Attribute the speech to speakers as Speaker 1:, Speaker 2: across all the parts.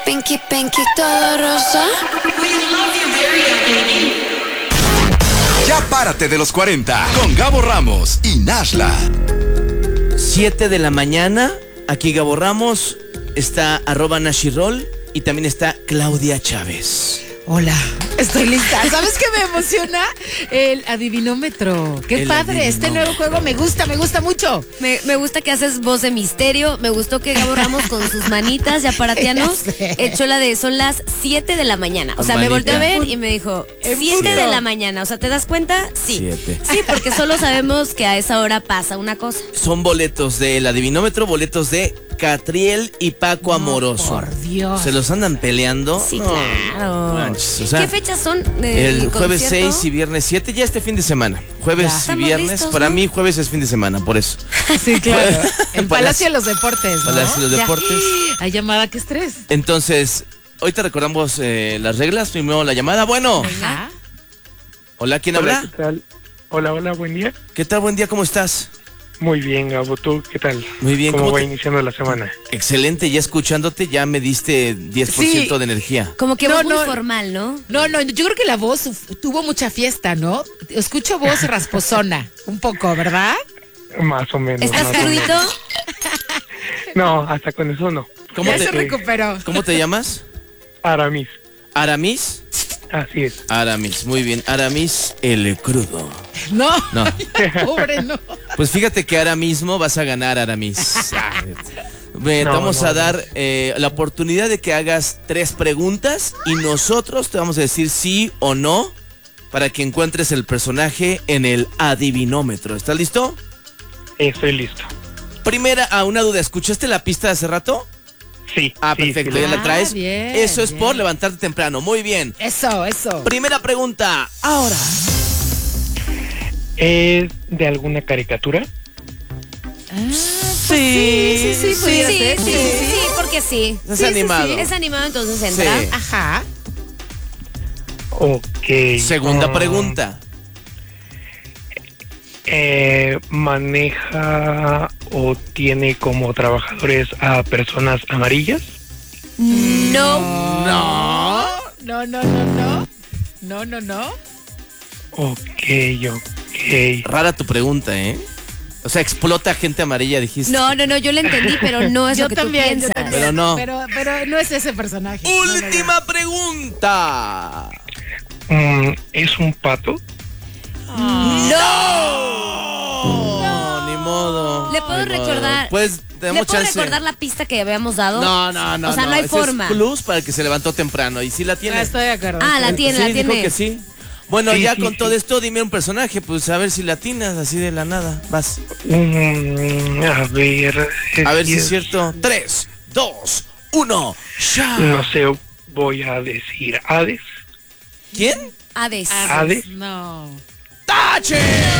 Speaker 1: Pinky, pinky, todo rosa.
Speaker 2: Ya párate de los 40 con Gabo Ramos y Nashla.
Speaker 3: 7 de la mañana, aquí Gabo Ramos, está @Nashirol y también está Claudia Chávez.
Speaker 4: Hola, estoy lista. ¿Sabes qué me emociona? El adivinómetro. Qué
Speaker 3: El
Speaker 4: padre, este nuevo juego me gusta mucho.
Speaker 5: Me gusta que haces voz de misterio. Me gustó que Gabo Ramos con sus manitas ya paratianos echó la de son las 7 de la mañana. O sea, me volteó a ver y me dijo 7 de la mañana. O sea, ¿te das cuenta? Sí.
Speaker 3: 7.
Speaker 5: Sí, porque solo sabemos que a esa hora pasa una cosa.
Speaker 3: Son boletos del adivinómetro, boletos de Catriel y Paco Amoroso.
Speaker 4: Por Dios.
Speaker 3: ¿Se los andan peleando?
Speaker 5: Sí,
Speaker 3: No,
Speaker 5: claro.
Speaker 3: manches, o sea,
Speaker 5: ¿Qué fechas son?
Speaker 3: el jueves
Speaker 5: concierto?
Speaker 3: 6 y viernes 7, ya este fin de semana. Jueves
Speaker 4: Ya.
Speaker 3: y
Speaker 5: Estamos
Speaker 3: viernes,
Speaker 5: listos,
Speaker 3: para
Speaker 5: ¿no?
Speaker 3: mí jueves es fin de semana, por eso.
Speaker 4: Sí, claro. El Palacio de los Deportes, ¿no?
Speaker 3: Palacio de los
Speaker 4: Ya.
Speaker 3: Deportes.
Speaker 4: Hay llamada, qué estrés.
Speaker 3: Entonces, hoy te recordamos las reglas. Primero la llamada. Bueno,
Speaker 4: Venga.
Speaker 3: hola, ¿quién
Speaker 6: Hola,
Speaker 3: habla?
Speaker 6: ¿qué tal? Hola, buen día.
Speaker 3: ¿Qué tal? Buen día, ¿cómo estás?
Speaker 6: Muy bien, Gabo, ¿tú qué tal?
Speaker 3: Muy bien,
Speaker 6: ¿Cómo
Speaker 3: ¿cómo
Speaker 6: va
Speaker 3: te-
Speaker 6: iniciando la semana?
Speaker 3: Excelente, ya escuchándote, ya me diste 10%
Speaker 4: Sí.
Speaker 3: de energía.
Speaker 5: Como que
Speaker 4: No,
Speaker 5: voz muy
Speaker 4: no.
Speaker 5: formal, ¿no?
Speaker 4: No, yo creo que la voz tuvo mucha fiesta, ¿no? Escucho voz rasposona, un poco, ¿verdad?
Speaker 6: Más o menos.
Speaker 5: ¿Estás
Speaker 6: más o menos.
Speaker 5: crudito?
Speaker 6: No, hasta con eso no.
Speaker 3: ¿Cómo
Speaker 4: Ya se
Speaker 3: te,
Speaker 4: recuperó.
Speaker 3: ¿Cómo te llamas?
Speaker 6: Aramis,
Speaker 3: ¿Aramis?
Speaker 6: así es.
Speaker 3: Aramis, muy bien. Aramis el crudo.
Speaker 4: No,
Speaker 3: No.
Speaker 4: pobre, no.
Speaker 3: Pues fíjate que ahora mismo vas a ganar, Aramis. Te
Speaker 6: No,
Speaker 3: vamos
Speaker 6: no,
Speaker 3: a
Speaker 6: no.
Speaker 3: dar la oportunidad de que hagas 3 preguntas y nosotros te vamos a decir sí o no para que encuentres el personaje en el adivinómetro. ¿Estás listo?
Speaker 6: Estoy listo.
Speaker 3: Primera, una duda. ¿Escuchaste la pista de hace rato?
Speaker 6: Sí.
Speaker 3: Ah,
Speaker 6: sí,
Speaker 3: perfecto,
Speaker 6: sí,
Speaker 3: ya
Speaker 6: lo-
Speaker 3: la traes.
Speaker 4: bien,
Speaker 3: Eso es
Speaker 4: bien.
Speaker 3: por levantarte temprano. Muy bien.
Speaker 4: Eso.
Speaker 3: Primera pregunta, ahora.
Speaker 6: ¿Es de alguna caricatura?
Speaker 4: Sí, pudiera
Speaker 5: Sí,
Speaker 4: ser.
Speaker 5: sí, porque sí.
Speaker 3: Es
Speaker 4: Sí,
Speaker 3: animado.
Speaker 5: Es animado, entonces entra.
Speaker 3: Sí.
Speaker 4: Ajá.
Speaker 6: Ok.
Speaker 3: Segunda
Speaker 6: ah,
Speaker 3: pregunta.
Speaker 6: ¿Maneja o tiene como trabajadores a personas amarillas?
Speaker 5: No.
Speaker 3: No.
Speaker 4: No.
Speaker 6: Ok.
Speaker 3: Rara tu pregunta, ¿eh? O sea, explota gente amarilla, dijiste.
Speaker 5: No, yo lo entendí, pero no es
Speaker 4: Yo
Speaker 5: lo que
Speaker 4: también,
Speaker 5: tú
Speaker 4: yo
Speaker 5: piensas.
Speaker 4: también.
Speaker 3: Pero no.
Speaker 4: Pero no es ese personaje.
Speaker 3: Última pregunta.
Speaker 6: ¿Es un pato?
Speaker 3: No, ni modo.
Speaker 5: ¿Le puedo
Speaker 3: Ni modo.
Speaker 5: recordar?
Speaker 3: Pues
Speaker 5: ¿Le
Speaker 3: tenemos
Speaker 5: puedo
Speaker 3: chance.
Speaker 5: recordar la pista que habíamos dado?
Speaker 3: No.
Speaker 5: O sea, no hay
Speaker 3: Ese
Speaker 5: forma.
Speaker 3: Es plus para el que se levantó temprano. Y sí la tiene.
Speaker 4: Estoy de acuerdo.
Speaker 5: Ah, la tiene,
Speaker 3: Sí,
Speaker 5: la
Speaker 3: dijo
Speaker 5: tiene.
Speaker 3: que sí. Bueno,
Speaker 6: Sí,
Speaker 3: ya
Speaker 6: sí,
Speaker 3: con
Speaker 6: sí.
Speaker 3: todo esto, dime un personaje, pues a ver si latinas así de la nada. Vas.
Speaker 6: A ver.
Speaker 3: A ver si es cierto. 3, 2, 1. ¡Ya!
Speaker 6: No sé, voy a decir Hades.
Speaker 3: ¿Quién?
Speaker 5: Hades.
Speaker 6: Hades.
Speaker 4: No.
Speaker 3: ¡Tache!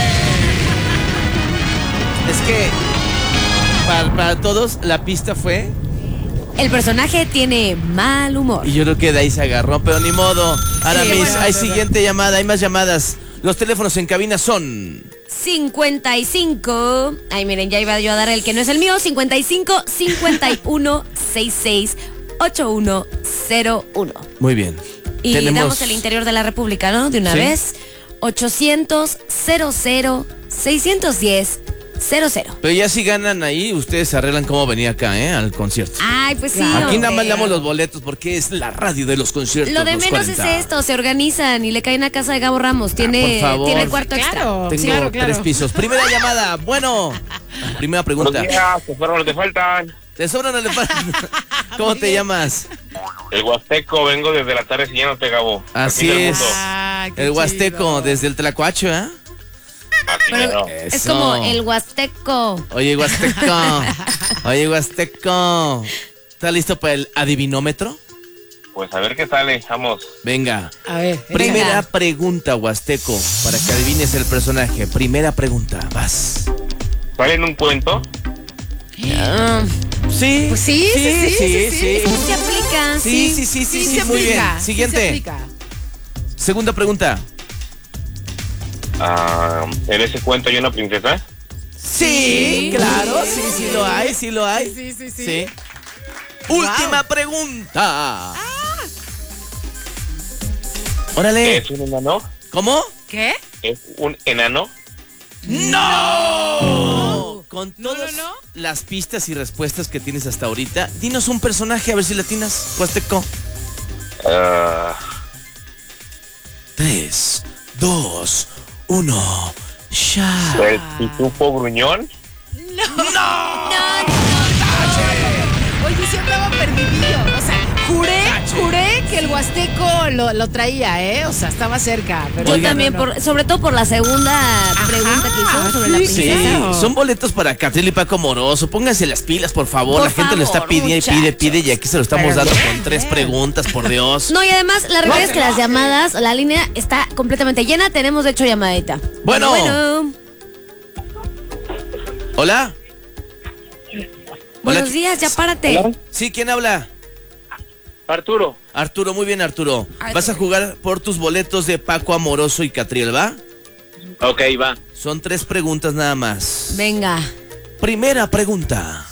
Speaker 3: Es que para todos la pista fue.
Speaker 5: El personaje tiene mal humor.
Speaker 3: Y yo creo que de ahí se agarró, pero ni modo. Aramis,
Speaker 4: bueno,
Speaker 3: hay
Speaker 4: pero-
Speaker 3: siguiente llamada, hay más llamadas. Los teléfonos en cabina son.
Speaker 5: 55. Ay, miren, ya iba yo a dar el que no es el mío. 55 51 66 8101.
Speaker 3: Muy bien.
Speaker 5: Y damos el interior de la República, ¿no? De una
Speaker 3: Sí.
Speaker 5: vez. 800 00 610 00.
Speaker 3: Pero ya si ganan ahí, ustedes arreglan cómo venir acá, al concierto.
Speaker 5: Ay, pues sí.
Speaker 4: Claro.
Speaker 3: Aquí nada más
Speaker 5: hombre.
Speaker 3: damos los boletos porque es la radio de los conciertos.
Speaker 5: Lo de
Speaker 3: los
Speaker 5: menos
Speaker 3: 40.
Speaker 5: es esto, se organizan y le caen a casa de Gabo Ramos. Tiene,
Speaker 3: por favor.
Speaker 5: tiene cuarto extra.
Speaker 4: Claro.
Speaker 3: Tengo
Speaker 4: claro.
Speaker 3: 3 pisos. Primera llamada, bueno. Primera pregunta.
Speaker 7: Buenos días, que fueron los que faltan.
Speaker 3: ¿Te sobran elefantes? ¿Cómo te llamas?
Speaker 7: El Huasteco, vengo desde la tarde siguiéndote, Gabo.
Speaker 3: Así
Speaker 7: Aquí del
Speaker 3: es.
Speaker 7: mundo.
Speaker 4: Ay, qué
Speaker 3: El Huasteco,
Speaker 4: chido.
Speaker 3: desde el Tlacuacho, ¿eh?
Speaker 7: Así
Speaker 5: Pero
Speaker 7: mero.
Speaker 5: es
Speaker 3: Eso.
Speaker 5: como el Huasteco.
Speaker 3: Oye, Huasteco. Oye, Huasteco. ¿Estás listo para el adivinómetro?
Speaker 7: Pues a ver qué sale, vamos.
Speaker 3: Venga.
Speaker 4: A ver.
Speaker 3: Primera pregunta, Huasteco, para que adivines el personaje. Primera pregunta, vas.
Speaker 7: ¿Sale en un cuento?
Speaker 5: Ah,
Speaker 3: Sí.
Speaker 4: Pues sí.
Speaker 5: se aplica,
Speaker 3: Sí,
Speaker 4: se
Speaker 3: muy bien.
Speaker 4: aplica, sí se
Speaker 3: Siguiente.
Speaker 4: aplica.
Speaker 3: Segunda pregunta.
Speaker 7: ¿En ese cuento hay una princesa?
Speaker 3: Sí, claro, sí lo hay.
Speaker 4: Sí.
Speaker 3: Última pregunta. Órale.
Speaker 7: ¿Es un enano?
Speaker 3: ¿Cómo?
Speaker 4: ¿Qué?
Speaker 7: ¿Es un enano?
Speaker 3: ¡No! Con
Speaker 4: No,
Speaker 3: todas
Speaker 4: no, no.
Speaker 3: las pistas y respuestas que tienes hasta ahorita, dinos un personaje a ver si latinas, Huasteco. 3, 2, 1, ya.
Speaker 7: ¿El pitufo gruñón?
Speaker 4: Oye, sí andaba perdidillo. O sea, juré que el Huasteco lo traía, ¿eh? O sea, estaba cerca. Pero
Speaker 5: Yo
Speaker 3: Oigan,
Speaker 5: también,
Speaker 4: no.
Speaker 5: sobre todo por la segunda pregunta que hizo sobre la
Speaker 4: sí,
Speaker 3: Sí,
Speaker 5: princesa.
Speaker 3: son boletos para Catril y Paco Moroso. Pónganse las pilas, por favor.
Speaker 5: Por
Speaker 3: La gente lo está
Speaker 5: favor,
Speaker 3: pidiendo y
Speaker 5: muchachos.
Speaker 3: pide y aquí se lo estamos
Speaker 4: Pero
Speaker 3: dando
Speaker 4: bien,
Speaker 3: con 3
Speaker 4: bien.
Speaker 3: preguntas, por Dios.
Speaker 5: No, y además, la realidad es que las llamadas, la línea está completamente llena. Tenemos, de hecho, llamadita.
Speaker 3: Bueno. Hola.
Speaker 5: Buenos días, ya párate.
Speaker 7: ¿Hola?
Speaker 3: Sí, ¿quién habla?
Speaker 7: Arturo.
Speaker 3: Arturo, muy bien, Arturo. Vas a jugar por tus boletos de Paco Amoroso y Catriel, ¿va?
Speaker 7: Ok, va.
Speaker 3: Son 3 preguntas nada más.
Speaker 5: Venga.
Speaker 3: Primera pregunta.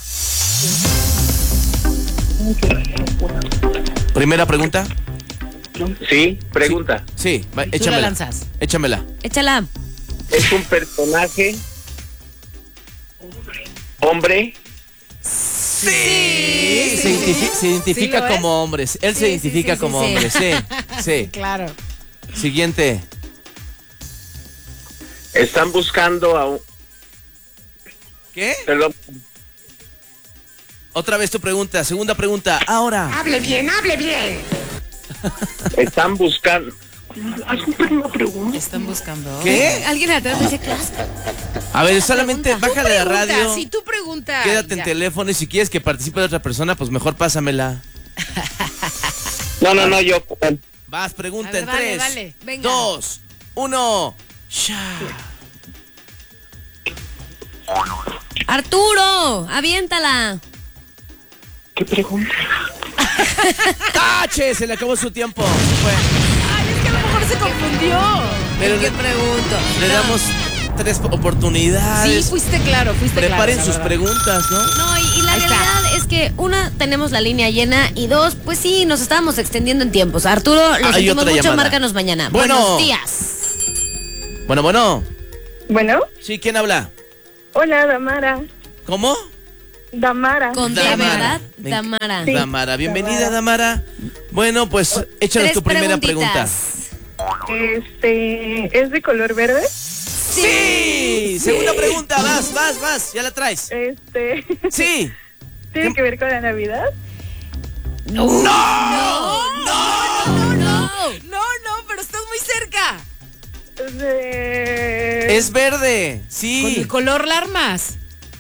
Speaker 3: Primera pregunta.
Speaker 7: Sí, pregunta.
Speaker 3: Sí, va,
Speaker 4: Tú la
Speaker 3: échamela.
Speaker 4: lanzas.
Speaker 3: Échamela.
Speaker 5: Échala.
Speaker 7: ¿Es un personaje hombre?
Speaker 3: Sí. Se identifica
Speaker 4: ¿Sí lo es?
Speaker 3: como hombre. Él se
Speaker 5: Sí,
Speaker 3: identifica
Speaker 5: sí,
Speaker 3: como
Speaker 5: sí.
Speaker 3: hombre. Sí, sí.
Speaker 4: Claro.
Speaker 3: Siguiente.
Speaker 7: Están buscando a un...
Speaker 3: ¿Qué?
Speaker 7: Perdón.
Speaker 3: Otra vez tu pregunta. Segunda pregunta. Ahora.
Speaker 4: Hable bien, hable bien.
Speaker 7: Están buscando...
Speaker 4: Están buscando.
Speaker 3: ¿Qué?
Speaker 5: Alguien atrás dice clase.
Speaker 3: A ver, solamente bájale la radio.
Speaker 4: Si tú preguntas.
Speaker 3: Quédate en
Speaker 4: ya.
Speaker 3: teléfono y si quieres que participe de otra persona, pues mejor pásamela.
Speaker 7: No, yo...
Speaker 3: Vas, pregunta
Speaker 4: A ver,
Speaker 3: en
Speaker 4: dale,
Speaker 3: 3,
Speaker 4: dale.
Speaker 5: Venga.
Speaker 3: 2, 1. Ya.
Speaker 5: Arturo, aviéntala.
Speaker 7: ¿Qué pregunta?
Speaker 3: ¡Tache! Se le acabó su tiempo. Se fue.
Speaker 4: Ay, es que a lo mejor se confundió.
Speaker 3: Pero
Speaker 5: ¿Qué pregunto?
Speaker 3: le
Speaker 5: No.
Speaker 3: damos 3 oportunidades.
Speaker 4: Sí, fuiste claro,
Speaker 3: Preparen
Speaker 4: claro,
Speaker 3: sus
Speaker 4: la verdad.
Speaker 3: preguntas, ¿no?
Speaker 5: No, y la
Speaker 4: Ahí está.
Speaker 5: realidad es que una, tenemos la línea llena y 2, pues sí, nos estábamos extendiendo en tiempos. Arturo, lo
Speaker 3: Hay
Speaker 5: sentimos
Speaker 3: otra
Speaker 5: mucho,
Speaker 3: llamada.
Speaker 5: márcanos mañana.
Speaker 3: Bueno.
Speaker 5: Buenos días.
Speaker 3: Bueno.
Speaker 8: Bueno,
Speaker 3: Sí, ¿quién habla?
Speaker 8: hola Damara.
Speaker 3: ¿Cómo?
Speaker 8: Damara.
Speaker 5: Con D,
Speaker 3: Damara.
Speaker 5: ¿verdad?
Speaker 3: Me-
Speaker 5: Damara.
Speaker 8: Sí.
Speaker 3: Damara. Bienvenida, Damara. Bueno, pues échanos
Speaker 5: 3
Speaker 3: tu primera pregunta.
Speaker 5: preguntitas.
Speaker 8: ¿Es de color verde?
Speaker 3: Sí. Segunda pregunta. Vas. Ya la traes. Sí.
Speaker 8: ¿Tiene que ver con la Navidad?
Speaker 4: No, pero estás muy cerca.
Speaker 3: Es verde.
Speaker 4: Con
Speaker 3: Sí.
Speaker 4: el color la armas.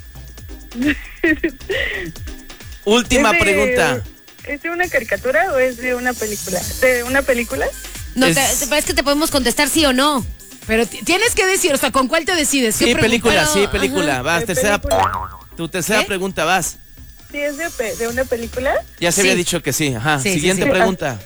Speaker 3: Última
Speaker 8: ¿Es de-
Speaker 3: pregunta.
Speaker 8: ¿Es de una caricatura o es de una película? ¿De una película?
Speaker 5: No,
Speaker 3: Es-
Speaker 5: es que te podemos contestar sí o no.
Speaker 4: Pero tienes que decir, o sea, ¿con cuál te decides? ¿Qué
Speaker 3: Sí,
Speaker 4: pregunta?
Speaker 3: película,
Speaker 5: Pero,
Speaker 3: sí, película.
Speaker 5: ajá.
Speaker 3: Vas,
Speaker 8: ¿De
Speaker 3: tercera.
Speaker 8: película?
Speaker 3: Tu tercera
Speaker 4: ¿Qué?
Speaker 3: pregunta, vas.
Speaker 8: ¿Sí es de una película?
Speaker 3: Ya se
Speaker 4: Sí.
Speaker 3: había dicho que sí. Ajá.
Speaker 4: Sí, sí,
Speaker 3: Siguiente
Speaker 4: sí.
Speaker 3: pregunta.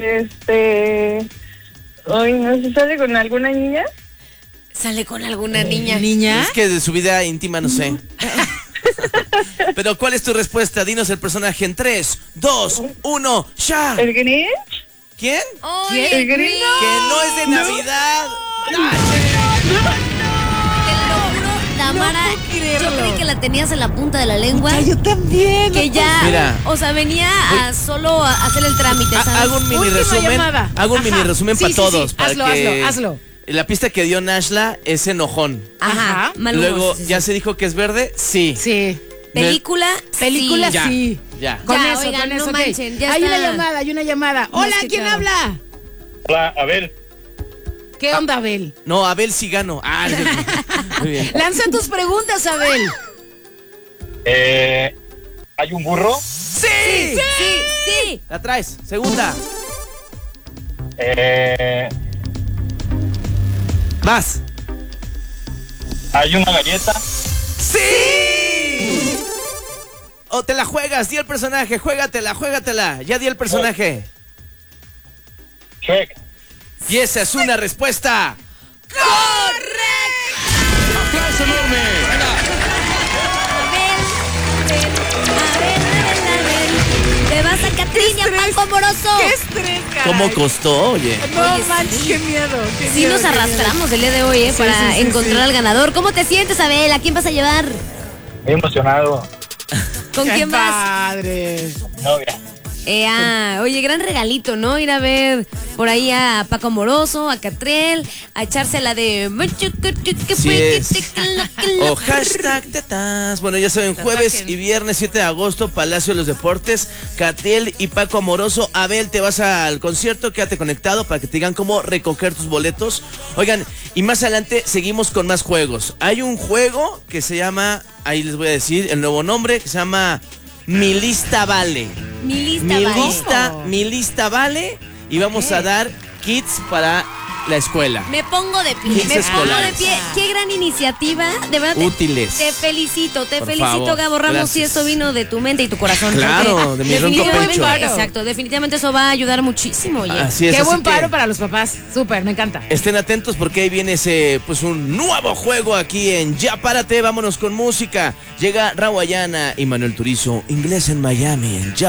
Speaker 8: Ay, no sé, ¿sale con alguna niña?
Speaker 5: Sale con alguna niña.
Speaker 4: ¿Niña?
Speaker 3: Es que de su vida íntima no sé. Pero ¿cuál es tu respuesta? Dinos el personaje en 3, 2, 1, ya.
Speaker 8: ¿El Grinch?
Speaker 3: ¿Quién?
Speaker 5: Oye,
Speaker 8: ¿El gringo?
Speaker 3: Que no es de Navidad.
Speaker 5: Te lo juro, Tamara,
Speaker 4: No puedo creerlo.
Speaker 5: yo creí que la tenías en la punta de la lengua.
Speaker 4: Ay, yo también.
Speaker 5: Que ya,
Speaker 3: Mira.
Speaker 5: o sea, venía a solo a hacer el trámite, ¿sabes?
Speaker 3: Hago un mini
Speaker 4: Última
Speaker 3: resumen.
Speaker 4: llamada.
Speaker 3: Hago un
Speaker 4: Ajá.
Speaker 3: mini resumen
Speaker 4: Sí,
Speaker 3: para
Speaker 4: sí,
Speaker 3: todos.
Speaker 4: sí.
Speaker 3: Para
Speaker 4: Hazlo,
Speaker 3: que
Speaker 4: hazlo.
Speaker 3: La pista que dio Nashla es enojón.
Speaker 5: Ajá,
Speaker 4: Ajá.
Speaker 5: mal humor,
Speaker 3: Luego,
Speaker 5: sí, sí.
Speaker 3: ¿ya se dijo que es verde? Sí.
Speaker 4: Sí.
Speaker 5: Película,
Speaker 4: Película,
Speaker 5: sí.
Speaker 3: Ya,
Speaker 4: sí.
Speaker 3: ya.
Speaker 4: Con
Speaker 5: Ya,
Speaker 4: eso,
Speaker 5: oigan,
Speaker 4: con
Speaker 5: no
Speaker 4: eso. ok.
Speaker 5: manchen, ya
Speaker 4: Hay
Speaker 5: está.
Speaker 4: una llamada. Hola,
Speaker 5: que
Speaker 4: ¿quién
Speaker 5: claro.
Speaker 4: habla?
Speaker 7: Hola, a ver.
Speaker 4: ¿Qué onda, Abel?
Speaker 3: No, Abel sí gano. Ah, muy bien.
Speaker 4: Lanza tus preguntas, Abel.
Speaker 7: ¿Hay un burro?
Speaker 3: ¡Sí!
Speaker 5: Sí.
Speaker 3: La traes. Segunda. Vas.
Speaker 7: ¿Hay una galleta?
Speaker 3: ¡Sí! O te la juegas, di el personaje, juégatela. Ya di el personaje.
Speaker 7: Check.
Speaker 3: Y esa es una respuesta.
Speaker 2: ¡Aplauso enorme!
Speaker 5: Abel, a Catrín y a Paco Moroso.
Speaker 4: ¡Qué estrés, caray!
Speaker 3: ¿Cómo costó, oye?
Speaker 4: No
Speaker 5: Oye,
Speaker 4: manches,
Speaker 5: sí.
Speaker 4: qué miedo. Qué
Speaker 5: Sí
Speaker 4: miedo,
Speaker 5: nos
Speaker 4: qué miedo.
Speaker 5: arrastramos el día de hoy,
Speaker 4: Sí,
Speaker 5: para
Speaker 4: sí,
Speaker 5: encontrar al ganador. ¿Cómo te sientes, Abel? ¿A quién vas a llevar?
Speaker 6: Muy emocionado.
Speaker 5: ¿Con
Speaker 4: ¡Qué
Speaker 5: quién vas?
Speaker 4: padre!
Speaker 6: Novia.
Speaker 5: Oye, gran regalito, ¿no? Ir a ver por ahí a Paco Moroso, a Catriel, a echarse la de...
Speaker 3: Sí es. O hashtag tetas. Bueno, ya saben, jueves y viernes 7 de agosto, Palacio de los Deportes, Catriel y Paco Amoroso. Abel, te vas al concierto, quédate conectado para que te digan cómo recoger tus boletos. Oigan, y más adelante seguimos con más juegos. Hay un juego que se llama, ahí les voy a decir el nuevo nombre, que se llama Mi Lista Vale.
Speaker 5: Mi lista, vale.
Speaker 3: Mi lista vale. Y vamos a dar kits para la escuela.
Speaker 5: Me pongo de pie,
Speaker 3: Kits
Speaker 5: me pongo de
Speaker 3: escolares.
Speaker 5: pie. Qué gran iniciativa, de verdad.
Speaker 3: Útiles.
Speaker 5: Te felicito,
Speaker 3: Por favor,
Speaker 5: Gabo Ramos,
Speaker 3: gracias.
Speaker 5: si eso vino de tu mente y tu corazón.
Speaker 3: Claro,
Speaker 5: porque
Speaker 3: de mi ronco
Speaker 5: definitivamente-
Speaker 3: pecho.
Speaker 5: Exacto, definitivamente eso va a ayudar muchísimo, oye.
Speaker 3: Así es.
Speaker 4: Qué
Speaker 3: así
Speaker 4: buen
Speaker 3: que
Speaker 4: paro para los papás. Súper, me encanta.
Speaker 3: estén atentos porque ahí viene pues un nuevo juego aquí en Ya Párate. Vámonos con música. Llega Rawayana y Manuel Turizo, Inglés en Miami, en Ya